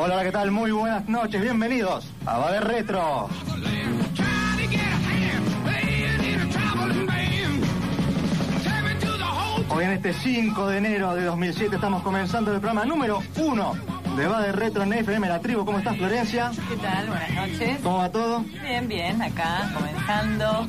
Hola, ¿qué tal? Muy buenas noches, bienvenidos a Va de Retro. Hoy en este 5 de enero de 2007 estamos comenzando el programa número 1 de Va de Retro en FM La Tribu. ¿Cómo estás, Florencia? ¿Qué tal? Buenas noches. ¿Cómo va todo? Bien, bien, acá comenzando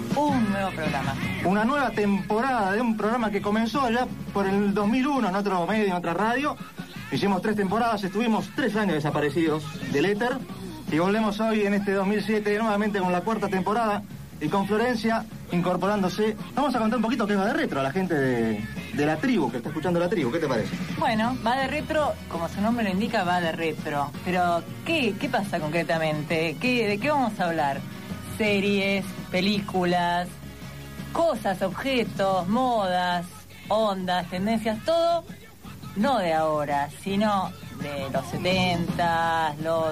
un nuevo programa. Una nueva temporada de un programa que comenzó allá por el 2001 en otro medio, en otra radio. Hicimos 3 temporadas, estuvimos 3 años desaparecidos del éter y volvemos hoy en este 2007 nuevamente con la 4ª temporada y con Florencia incorporándose. Vamos a contar un poquito qué va de retro a la gente de la tribu, que está escuchando la tribu. ¿Qué te parece? Bueno, va de retro, como su nombre lo indica, va de retro. Pero, ¿qué pasa concretamente? ¿De qué vamos a hablar? Series, películas, cosas, objetos, modas, ondas, tendencias, todo. No de ahora, sino de los 70, los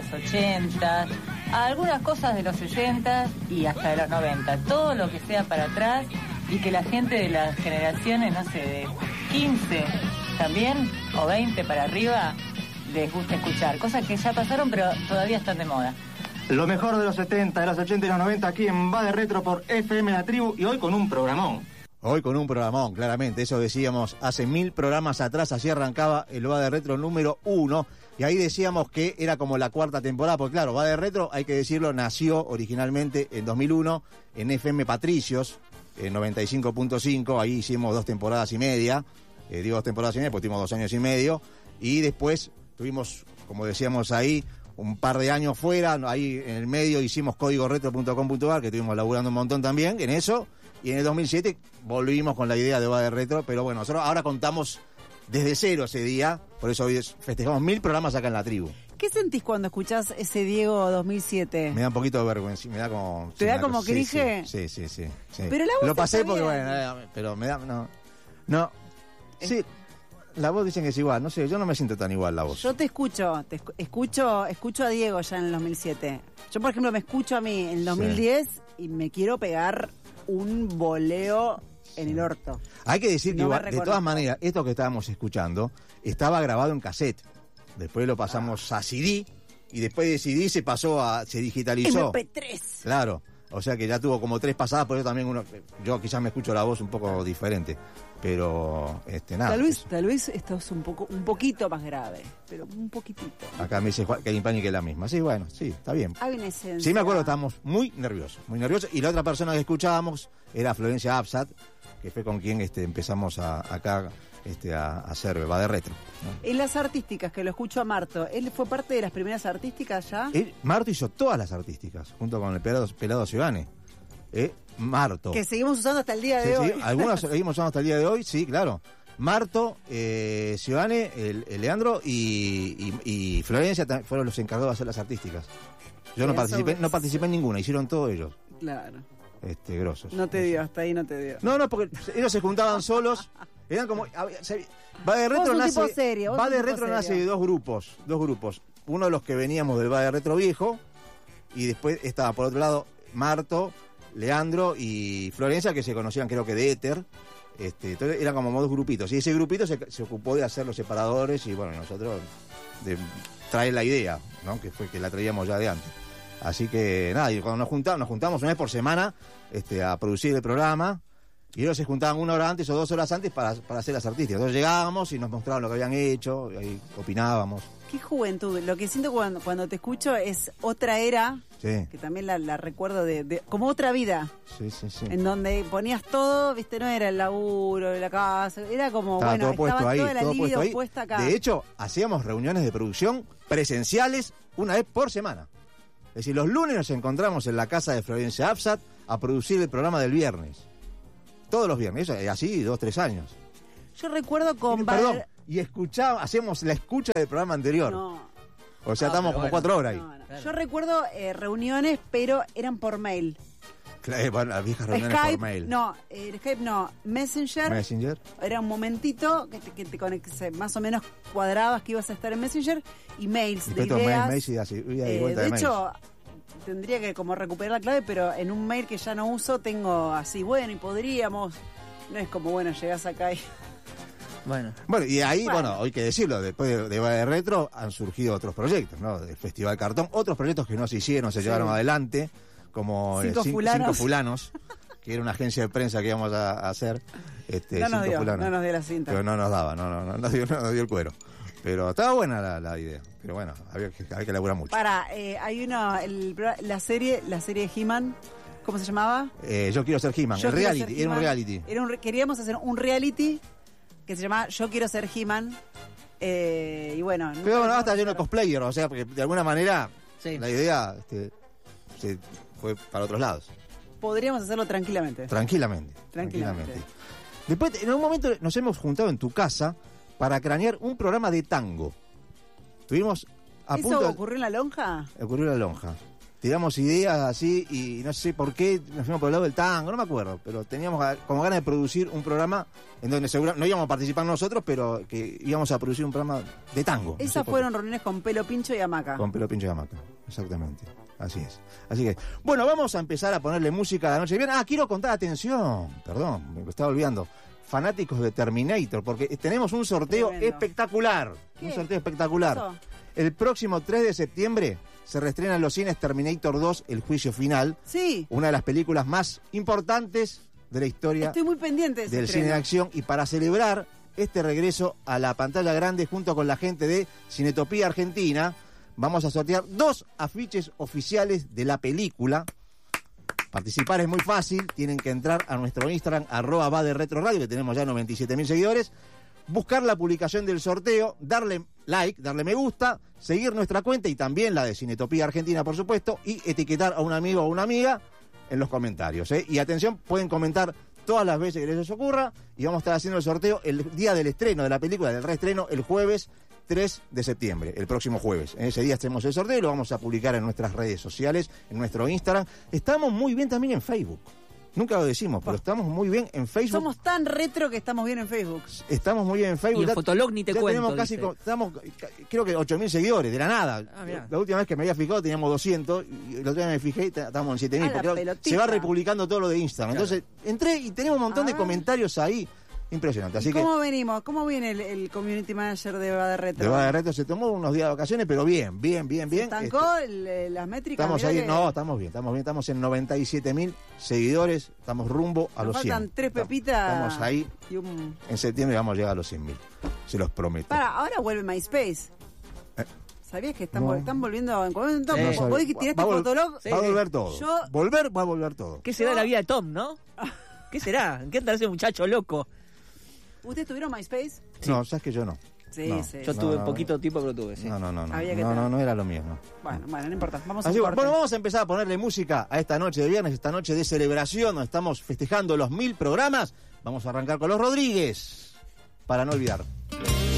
80, algunas cosas de los 60 y hasta de los 90. Todo lo que sea para atrás y que la gente de las generaciones, no sé, de 15 también, o 20 para arriba, les gusta escuchar. Cosas que ya pasaron pero todavía están de moda. Lo mejor de los 70, de los 80 y los 90 aquí en Va de Retro por FM La Tribu y hoy con un programón. Hoy con un programón, claramente, eso decíamos hace 1000 programas atrás, así arrancaba el Va de Retro número 1, y ahí decíamos que era como la 4ª temporada, porque claro, Va de Retro, hay que decirlo, nació originalmente en 2001 en FM Patricios, en 95.5, ahí hicimos 2 temporadas y media, digo 2 temporadas y media, porque tuvimos 2 años y medio, y después tuvimos, como decíamos ahí, un par de años fuera, ahí en el medio hicimos códigoretro.com.ar, que estuvimos laburando un montón también en eso, y en el 2007 volvimos con la idea de Va de Retro, pero bueno, nosotros ahora contamos desde cero ese día, por eso hoy festejamos 1000 programas acá en la tribu. ¿Qué sentís cuando escuchás ese Diego 2007? Me da un poquito de vergüenza, me da como... ¿Te da como cringe? Sí. Pero la voz lo pasé está porque, bien. bueno, pero me da... No. Sí, la voz dicen que es igual, no sé, yo no me siento tan igual la voz. Yo te escucho a Diego ya en el 2007. Yo, por ejemplo, me escucho a mí en el 2010 y me quiero pegar un voleo en el orto. Hay que decir que No me igual, de reconozco. todas maneras, esto que estábamos escuchando estaba grabado en cassette. Después lo pasamos a CD y después de CD se digitalizó. MP3. Claro, o sea que ya tuvo como 3 pasadas, por eso también yo quizás me escucho la voz un poco diferente. Pero, nada. Tal vez esto es un poquito más grave, pero un poquitito. Acá me dice Kevin Pani que es la misma. Sí, bueno, sí, está bien. Hay una esencia. Sí, me acuerdo, estábamos muy nerviosos. Y la otra persona que escuchábamos era Florencia Absat, que fue con quien empezamos acá a hacer Va de Retro, ¿no? En las artísticas, que lo escucho a Marto, ¿él fue parte de las primeras artísticas ya? Marto hizo todas las artísticas, junto con el Pelado Ciudadane. Marto. Que seguimos usando hasta el día de hoy. Sí, algunas seguimos usando hasta el día de hoy, sí, claro. Marto, Ciudadane, el Leandro y Florencia fueron los encargados de hacer las artísticas. Yo no participé en ninguna, hicieron todos ellos. Claro. Grosos. No te dio, hasta ahí no te dio. No, porque ellos se juntaban solos. Eran como... Va de Retro nace de dos grupos. Uno de los que veníamos del Va de Retro viejo, y después estaba por otro lado Marto, Leandro y Florencia, que se conocían creo que de éter. Entonces eran como 2 grupitos. Y ese grupito se ocupó de hacer los separadores y bueno, nosotros de traer la idea, ¿no? Que fue que la traíamos ya de antes. Así que nada, y cuando nos juntamos una vez por semana a producir el programa, y ellos se juntaban 1 hora antes o 2 horas antes para hacer las artísticas. Entonces llegábamos y nos mostraban lo que habían hecho, y ahí opinábamos. Qué juventud. Lo que siento cuando te escucho es otra era, sí, que también la recuerdo de como otra vida. Sí. En donde ponías todo, viste, no era el laburo, la casa, era como, estaba todo puesto estaba ahí, toda la todo libido puesto ahí. puesta acá. De hecho, hacíamos reuniones de producción presenciales una vez por semana. Es decir, los lunes nos encontramos en la casa de Florencia Absat a producir el programa del viernes. Todos los viernes, eso, así 2-3 años. Yo recuerdo Y hacíamos la escucha del programa anterior. No. O sea, estamos como 4 horas ahí. No. Claro. Yo recuerdo reuniones, pero eran por mail. Bueno, las viejas reuniones Skype, por mail. No, Skype no. Messenger. Era un momentito que te conectas, más o menos cuadrabas que ibas a estar en Messenger, y mails de ideas. Mails y así, de hecho, tendría que como recuperar la clave, pero en un mail que ya no uso tengo así, bueno, y podríamos... No es como, bueno, llegás acá y... Bueno. Bueno, y ahí, bueno, hay que decirlo, después de Va de Retro han surgido otros proyectos, ¿no? Del Festival Cartón, otros proyectos que no se hicieron, se llevaron adelante, como Cinco fulanos, que era una agencia de prensa que íbamos a hacer. No nos dio la cinta. Pero no nos daba, no nos dio el cuero. Pero estaba buena la idea. Pero bueno, había que laburar mucho. Hay la serie de He-Man, ¿cómo se llamaba? Yo quiero ser He-Man, el reality, era un reality. Queríamos hacer un reality que se llamaba Yo quiero ser He-Man. Y bueno. Pero bueno, hasta lleno de cosplayer, o sea, porque de alguna manera la idea se fue para otros lados. Podríamos hacerlo tranquilamente. Tranquilamente. Después, en un momento nos hemos juntado en tu casa para cranear un programa de tango. Estuvimos a punto. ¿Eso ocurrió en la lonja? Ocurrió en la lonja. Tiramos ideas así y no sé por qué nos fuimos por el lado del tango, no me acuerdo, pero teníamos como ganas de producir un programa en donde no íbamos a participar nosotros, pero que íbamos a producir un programa de tango. Esas fueron reuniones con Pelo Pincho y Hamaca. Con Pelo Pincho y Hamaca, exactamente. Así es. Así que, bueno, vamos a empezar a ponerle música a la noche que viene. Quiero contar, atención, perdón, me estaba olvidando. Fanáticos de Terminator, porque tenemos un sorteo espectacular. ¿Qué? Un sorteo espectacular. ¿Qué pasó? El próximo 3 de septiembre se reestrena en los cines Terminator 2, El Juicio Final. Sí. Una de las películas más importantes de la historia Estoy muy pendiente de ese del cine de acción. Y para celebrar este regreso a la pantalla grande junto con la gente de Cinetopía Argentina, vamos a sortear 2 afiches oficiales de la película. Participar es muy fácil, tienen que entrar a nuestro Instagram, @vaderetroradio, que tenemos ya 97.000 seguidores, buscar la publicación del sorteo, darle like, darle me gusta, seguir nuestra cuenta y también la de Cinetopía Argentina, por supuesto, y etiquetar a un amigo o una amiga en los comentarios. Y atención, pueden comentar todas las veces que les ocurra y vamos a estar haciendo el sorteo el día del estreno de la película, del reestreno, el jueves 3 de septiembre, el próximo jueves. En ese día hacemos el sorteo y lo vamos a publicar en nuestras redes sociales, en nuestro Instagram. Estamos muy bien también en Facebook. Nunca lo decimos, pero estamos muy bien en Facebook. Somos tan retro que estamos bien en Facebook. Estamos muy bien en Facebook. Y en Fotolog ni te cuento. Tenemos creo que 8.000 seguidores, de la nada. La última vez que me había fijado teníamos 200, y el otro día me fijé y estábamos en 7.000, porque se va republicando todo lo de Instagram. Claro. Entonces, entré y tenemos un montón de comentarios ahí. Impresionante. Así ¿Cómo venimos? ¿Cómo viene el community manager de Va de Retro? De Va de Retro se tomó unos días de vacaciones, pero bien. ¿Se estancó las métricas? Estamos ahí, estamos bien. Estamos en 97.000 seguidores, estamos rumbo a los 100. Faltan 3 pepitas. Estamos ahí. En septiembre vamos a llegar a los 100.000. Se los prometo. Ahora vuelve MySpace. ¿Sabías que están volviendo en momento? Sí. ¿Vos tiraste Fotolog? Va a volver todo. Va a volver todo. ¿Qué será la vida de Tom, no? ¿Qué será? ¿Qué andará ese muchacho loco? ¿Ustedes tuvieron MySpace? Sí. No, sabes que yo no. Sí. Yo tuve poquito tiempo que lo tuve, sí. No era lo mío, no. Bueno, no importa. Vamos a empezar a ponerle música a esta noche de viernes, esta noche de celebración, donde estamos festejando los 1000 programas. Vamos a arrancar con Los Rodríguez, para no olvidar.